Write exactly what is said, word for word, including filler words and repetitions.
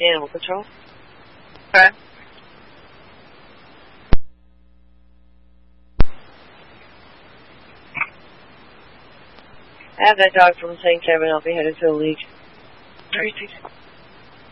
Animal Control. Okay. I have that dog from Saint Kevin. I'll be headed to the League. Tracy.